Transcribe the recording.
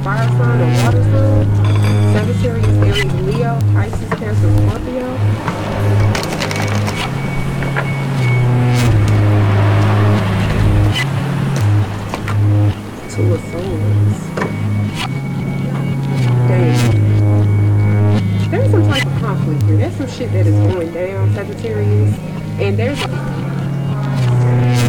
fire sign or water sign. Sagittarius, Aries, Leo, Pisces, Cancer, Scorpio. Two of Swords. Dang. There's some type of conflict here. There's some shit that is going down, Sagittarius. And there's a